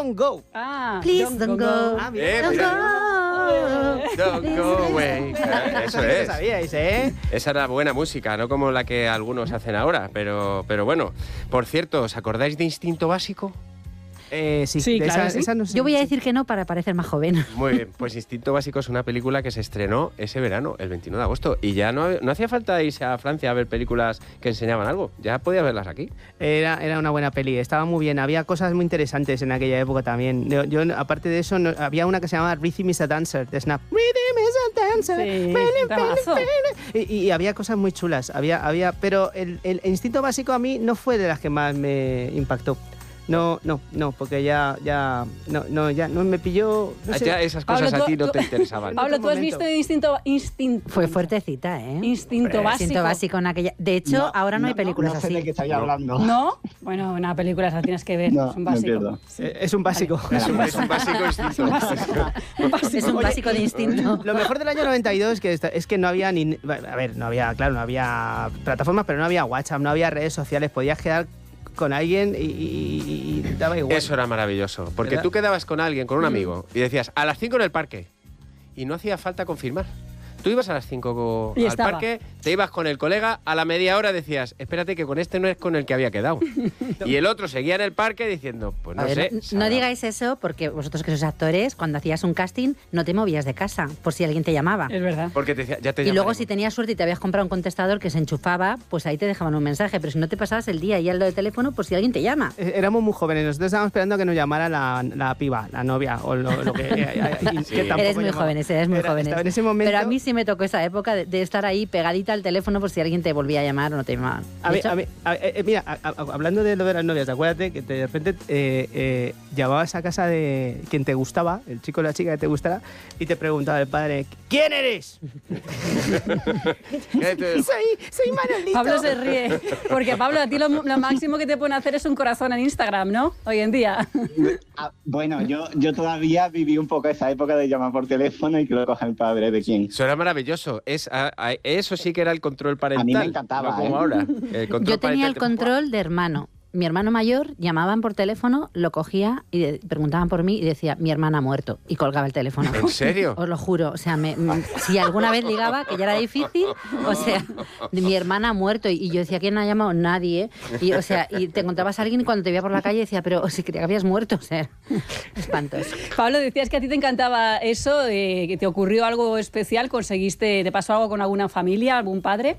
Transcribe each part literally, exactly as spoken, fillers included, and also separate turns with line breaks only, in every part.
Don't Go.
Ah,
Please don't go.
Ah, mira.
Eh,
Don't
mira.
go.
Don't go away. Eso
Lo
es.
sabíais, ¿eh?
Esa era buena música, no como la que algunos hacen ahora, pero, pero bueno. Por cierto, ¿os acordáis de Instinto Básico?
Eh, sí,
Sí,
de
claro,
esa,
sí.
esa no sé.
Yo voy a decir que no para parecer más joven.
Muy bien, pues Instinto Básico es una película que se estrenó ese verano, el veintiuno de agosto, y ya no, no hacía falta irse a Francia a ver películas que enseñaban algo, ya podías verlas aquí.
Era, era una buena peli, estaba muy bien. Había cosas muy interesantes en aquella época también. Yo, yo, aparte de eso, no- había una que se llamaba Rhythm is a Dancer, de Snap. Rhythm is a Dancer.
Sí,
Pene, pene,
temazo.
pene. Y, y había cosas muy chulas. Había, había, pero el, el Instinto Básico a mí no fue de las que más me impactó. No, no, no, porque ya, ya, no, no, ya no me pilló. No sé.
Ya esas
Pablo,
cosas a
tú-
ti no
tú-
te interesaban.
Pablo, ¿tú has
momento.
visto Instinto, instinto,
Fue fuertecita, ¿eh?
instinto
Hombre,
básico?
Instinto básico en aquella. De hecho, ahora no, hay películas
no sé
así.
de qué estáis
No.
hablando.
¿No? Bueno, una película esa tienes que ver.
No,
es un
me
básico.
pierdo.
Eh, Es un básico.
Es un, es un básico instinto.
Un básico.
Es un
Oye,
básico de instinto.
Lo mejor del año noventa y dos que esta- es que no había ni... A ver, no había, claro, no había plataformas, pero no había WhatsApp, no había redes sociales. Podías quedar con alguien y, y- y daba igual.
Eso era maravilloso, porque
¿Verdad?
tú quedabas con alguien, con un amigo, y decías, a las cinco en el parque, y no hacía falta confirmar. Tú ibas a las cinco
Y
al
estaba.
parque, te ibas con el colega, a la media hora decías, espérate que con este no es con el que había quedado. Y el otro seguía en el parque diciendo, pues no
A ver,
sé.
no-
se
no
habrá-
digáis eso porque vosotros que sois actores, cuando hacías un casting, no te movías de casa por si alguien te llamaba.
Es verdad.
Porque te decía, ya te
Y luego
llamaremos.
si tenías suerte y te habías comprado un contestador que se enchufaba, pues ahí te dejaban un mensaje. Pero si no te pasabas el día y al lo de teléfono, por si alguien te llama.
Eh, Éramos muy jóvenes, nosotros estábamos esperando a que nos llamara la, la piba, la novia o lo, lo que... eh, eh, y
Sí.
que tampoco
Eres muy
llamaba.
jóvenes, eres muy
Era-
jóvenes.
estaba en ese momento...
Pero a mí sí me tocó esa época de, de estar ahí pegadita al teléfono por si alguien te volvía a llamar o no te llamaban.
A
De
mí,
hecho,
a mí- a- eh, eh, mira, a- a- hablando de lo de las novias, acuérdate que de repente eh, eh, llamabas a casa de quien te gustaba, el chico o la chica que te gustara, y te preguntaba el padre, ¿quién eres?
¿Qué te-
soy, soy Manolito.
Pablo se ríe. Porque, Pablo, a ti lo, lo máximo que te pueden hacer es un corazón en Instagram, ¿no? Hoy en día.
Ah, bueno, yo, yo todavía viví un poco esa época de llamar por teléfono y que lo coja el padre de quién.
Eso era maravilloso. Es, a- a- eso sí que era el control parental.
A mí me encantaba,
No como
¿eh?
ahora. El control
yo tenía el
parental te-
control de hermano. Mi hermano mayor llamaban por teléfono, lo cogía y de- preguntaban por mí y decía, mi hermana ha muerto. Y colgaba el teléfono.
¿En serio?
Os lo juro. O sea, me- m- si alguna vez ligaba, que ya era difícil, o sea, de mi hermana ha muerto. Y yo decía, ¿quién ha llamado? Nadie. Y, o sea, y te encontrabas a alguien y cuando te veía por la calle decía, pero si creía que habías muerto. O sea, espantoso.
Pablo, decías que a ti te encantaba eso, eh, que te ocurrió algo especial, conseguiste, ¿te pasó algo con alguna familia, algún padre?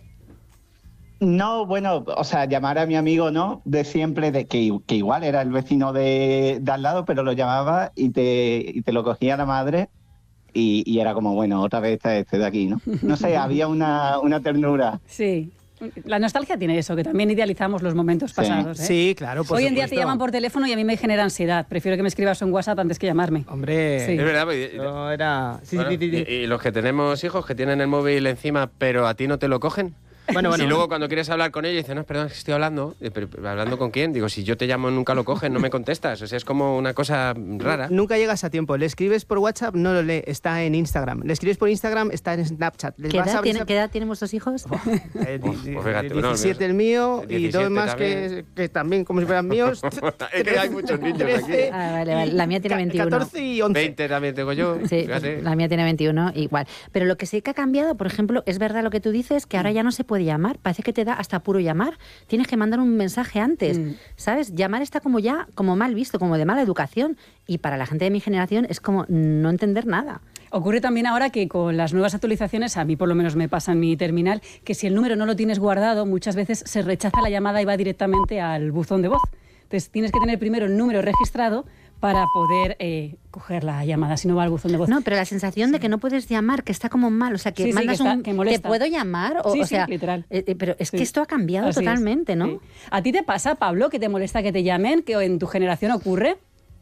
No, bueno, o sea, llamar a mi amigo, ¿no? De siempre, de que, que igual era el vecino de, de al lado, pero lo llamaba y te, y te lo cogía la madre y, y era como, bueno, otra vez está este de aquí, ¿no? No sé, había una, una ternura.
Sí. La nostalgia tiene eso, que también idealizamos los momentos
Sí.
pasados. ¿eh?
Sí, claro, por
Hoy en día te
supuesto.
llaman por teléfono y a mí me genera ansiedad. Prefiero que me escribas en WhatsApp antes que llamarme.
Hombre,
Sí.
Es verdad. pues,
no era... Sí,
bueno,
sí, sí, sí.
y, y los que tenemos hijos que tienen el móvil encima, pero a ti no te lo cogen.
Bueno, bueno.
Y luego cuando quieres hablar con ellos dices, no, perdón, es que estoy hablando. Eh, Pero, pero, ¿hablando con quién? Digo, si yo te llamo nunca lo coges, no me contestas. O sea, es como una cosa rara.
Nunca llegas a tiempo. Le escribes por WhatsApp, no lo lee, está en Instagram. Le escribes por Instagram, está en Snapchat. Le
¿Qué
vas
edad,
a
tiene-
abrir-
¿Qué edad tienen vuestros hijos?
Eh, di-
Pues
di-
fíjate, bueno,
diecisiete el mío y
diecisiete
dos más que,
también.
que también como si fueran míos.
Es que hay muchos niños aquí.
trece,
Ah, vale, vale. La mía tiene
ca-
veintiuno.
catorce y once.
veinte también tengo yo.
Sí,
Fíjate.
pues la mía tiene veintiuno, igual. Pero lo que sí que ha cambiado, por ejemplo, es verdad lo que tú dices, que ahora ya no se puede llamar. Parece que te da hasta puro llamar. Tienes que mandar un mensaje antes,
Mm.
¿sabes? Llamar está como ya, como mal visto, como de mala educación. Y para la gente de mi generación es como no entender nada.
Ocurre también ahora que con las nuevas actualizaciones, a mí por lo menos me pasa en mi terminal, que si el número no lo tienes guardado, muchas veces se rechaza la llamada y va directamente al buzón de voz. Entonces tienes que tener primero el número registrado para poder eh, coger la llamada, si no va al buzón de voz.
No, pero la sensación de que no puedes llamar, que está como mal, o sea, que
Sí, sí,
mandas
que está-
un...
que molesta.
¿Te puedo llamar? O,
Sí,
o
sí,
sea,
literal.
eh, eh, pero es
Sí.
que esto ha cambiado
Así es,
totalmente, ¿no?
sí. ¿A ti te pasa, Pablo, que te molesta que te llamen, que en tu generación ocurre?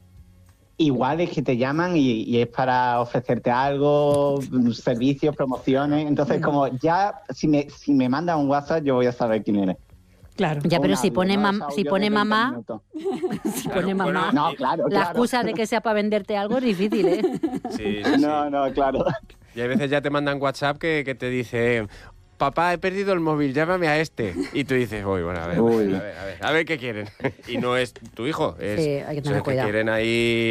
Igual es que te llaman y, y es para ofrecerte algo, servicios, promociones. Entonces, como ya, si me, si me mandan un WhatsApp, yo voy a saber quién eres.
Claro.
Ya,
O
pero
un
si
audio,
pone,
¿no?
mam-
Ese
si
audio
pone
de veinte
mamá,
minutos.
si pone
Claro,
mamá,
No, claro,
la
claro.
excusa de que sea para venderte algo es difícil, ¿eh?
Sí, sí, sí.
No, no, claro.
Y hay veces ya te mandan WhatsApp que, que te dice, papá, he perdido el móvil, llámame a este. Y tú dices, uy, bueno, a ver,
Uy.
a ver, a ver, a ver, a ver qué quieren. Y no es tu hijo, es,
Sí, hay que tener
es que
cuidado.
quieren ahí